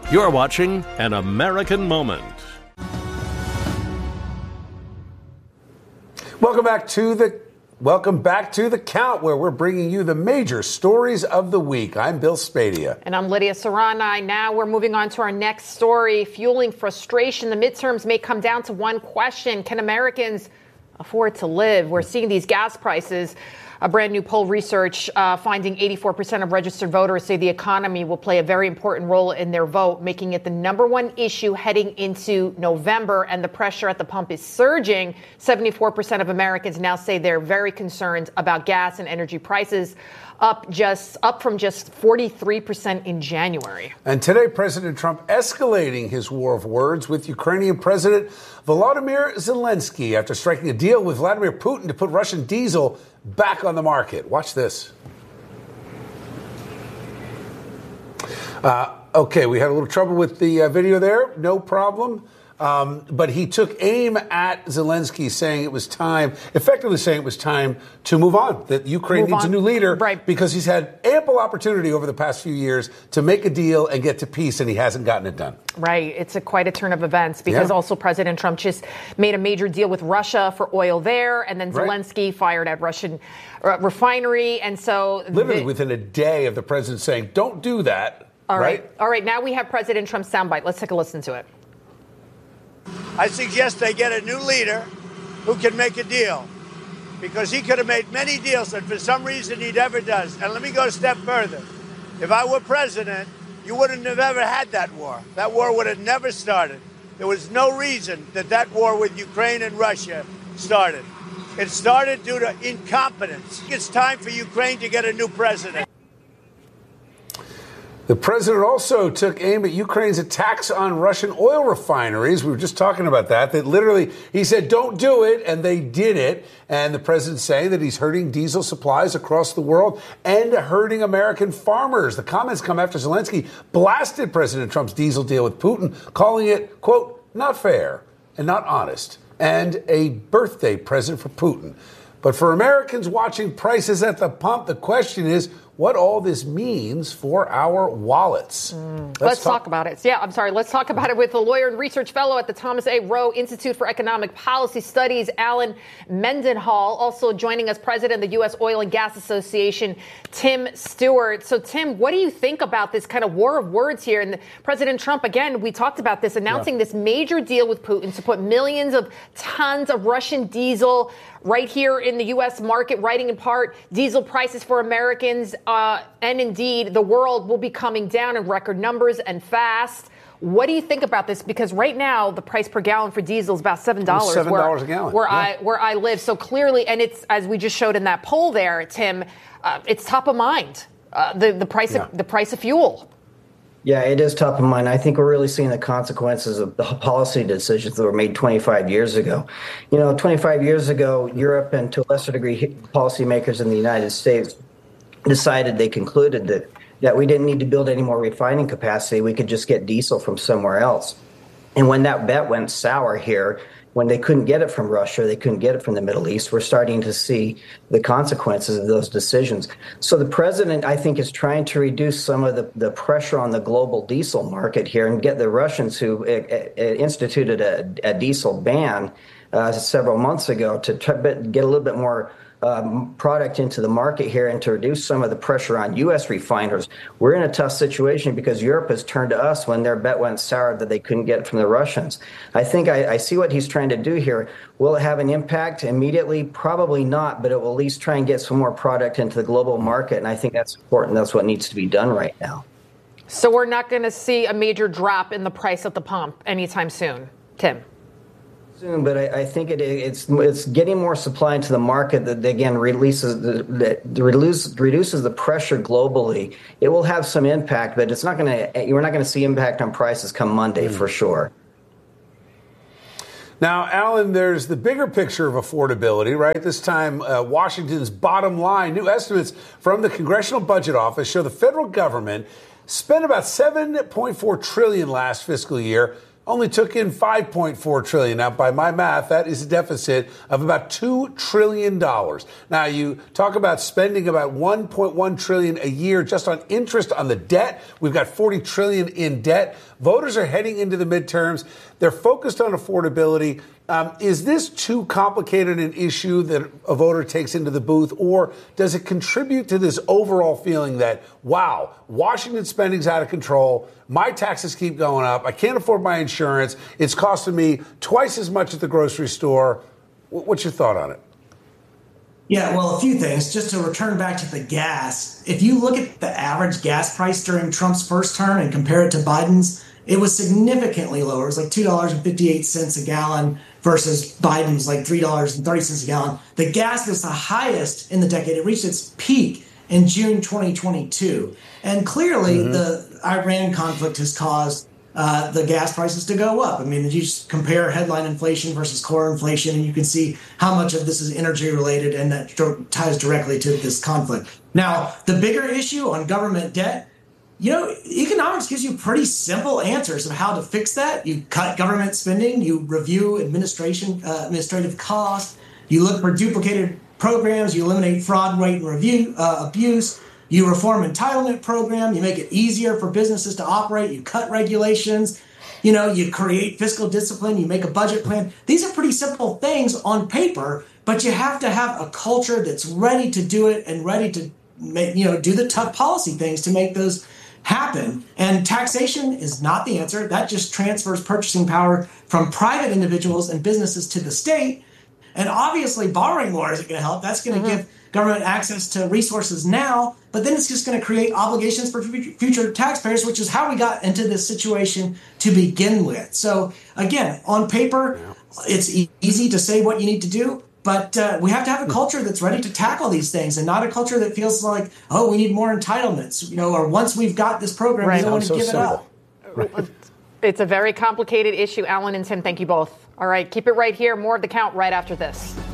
You're watching An American Moment. Welcome back to the Count, where we're bringing you the major stories of the week. I'm Bill Spadia. And I'm Lydia Serrani. Now we're moving on to our next story. Fueling frustration, the midterms may come down to one question. Can Americans afford to live? We're seeing these gas prices. A brand new poll research finding 84% of registered voters say the economy will play a very important role in their vote, making it the number one issue heading into November. And the pressure at the pump is surging. 74% of Americans now say they're very concerned about gas and energy prices, up from just 43% in January. And today, President Trump escalating his war of words with Ukrainian President Volodymyr Zelensky after striking a deal with Vladimir Putin to put Russian diesel back on the market. Watch this. Okay, we had a little trouble with the video there. No problem. But he took aim at Zelensky, effectively saying it was time to move on, that Ukraine needs a new leader, right, because he's had ample opportunity over the past few years to make a deal and get to peace, and he hasn't gotten it done. Right. It's quite a turn of events, because also President Trump just made a major deal with Russia for oil there, and then Zelensky fired at Russian refinery. And so literally within a day of the president saying, don't do that. All right. Now we have President Trump's soundbite. Let's take a listen to it. I suggest they get a new leader who can make a deal, because he could have made many deals and for some reason he never does. And let me go a step further. If I were president, you wouldn't have ever had that war. That war would have never started. There was no reason that war with Ukraine and Russia started. It started due to incompetence. It's time for Ukraine to get a new president. The president also took aim at Ukraine's attacks on Russian oil refineries. We were just talking about that literally he said, don't do it, and they did it. And the president's saying that he's hurting diesel supplies across the world and hurting American farmers. The comments come after Zelensky blasted President Trump's diesel deal with Putin, calling it, quote, not fair and not honest, and a birthday present for Putin. But for Americans watching prices at the pump, the question is what all this means for our wallets. Let's talk about it. Let's talk about it with the lawyer and research fellow at the Thomas A. Rowe Institute for Economic Policy Studies, Alan Mendenhall. Also joining us, president of the U.S. Oil and Gas Association, Tim Stewart. So, Tim, what do you think about this kind of war of words here? And President Trump, again, we talked about this, announcing this major deal with Putin to put millions of tons of Russian diesel right here in the U.S. market, writing in part diesel prices for Americans and indeed the world will be coming down in record numbers and fast. What do you think about this? Because right now the price per gallon for diesel is about $7. $7 a gallon. Where I live. So clearly, and it's, as we just showed in that poll there, Tim, it's top of mind. The price of fuel. Yeah, it is top of mind. I think we're really seeing the consequences of the policy decisions that were made 25 years ago. 25 years ago, Europe and to a lesser degree policymakers in the United States they concluded that we didn't need to build any more refining capacity. We could just get diesel from somewhere else. And when that bet went sour here, when they couldn't get it from Russia, they couldn't get it from the Middle East, we're starting to see the consequences of those decisions. So the president, I think, is trying to reduce some of the pressure on the global diesel market here and get the Russians who instituted a diesel ban several months ago to get a little bit more product into the market here and to reduce some of the pressure on U.S. refiners. We're in a tough situation because Europe has turned to us when their bet went sour that they couldn't get it from the Russians. I think I see what he's trying to do here. Will it have an impact immediately? Probably not, but it will at least try and get some more product into the global market, and I think that's important. That's what needs to be done right now. So we're not going to see a major drop in the price at the pump anytime soon, Tim? Soon, but I think it's getting more supply into the market that again reduces the pressure globally. It will have some impact, but we're not going to see impact on prices come Monday for sure. Now, Alan, there's the bigger picture of affordability, right? This time, Washington's bottom line. New estimates from the Congressional Budget Office show the federal government spent about $7.4 trillion last fiscal year only took in $5.4 trillion. Now, by my math, that is a deficit of about $2 trillion. Now, you talk about spending about $1.1 trillion a year just on interest on the debt. We've got $40 trillion in debt. Voters are heading into the midterms. They're focused on affordability. Is this too complicated an issue that a voter takes into the booth, or does it contribute to this overall feeling that, wow, Washington spending's out of control, my taxes keep going up, I can't afford my insurance, it's costing me twice as much at the grocery store? What's your thought on it? Yeah, well, a few things. Just to return back to the gas, if you look at the average gas price during Trump's first term and compare it to Biden's, it was significantly lower. It was like $2.58 a gallon versus Biden's like $3.30 a gallon. The gas was the highest in the decade. It reached its peak in June 2022. And clearly the Iran conflict has caused the gas prices to go up. I mean, you just compare headline inflation versus core inflation, and you can see how much of this is energy related, and that ties directly to this conflict. Now, the bigger issue on government debt, you know, economics gives you pretty simple answers of how to fix that. You cut government spending, you review administrative costs, you look for duplicated programs, you eliminate fraud, rate, and abuse, you reform entitlement program, you make it easier for businesses to operate, you cut regulations, you know, you create fiscal discipline, you make a budget plan. These are pretty simple things on paper, but you have to have a culture that's ready to do it and ready to make, do the tough policy things to make those happen. And taxation is not the answer. That just transfers purchasing power from private individuals and businesses to the state. And obviously, borrowing more isn't going to help. That's going to give government access to resources now, but then it's just going to create obligations for future taxpayers, which is how we got into this situation to begin with. So again, on paper, it's easy to say what you need to do, but we have to have a culture that's ready to tackle these things, and not a culture that feels like, oh, we need more entitlements, or once we've got this program, we don't want to give it up. It's a very complicated issue. Alan and Tim, thank you both. All right, keep it right here. More of The Count right after this.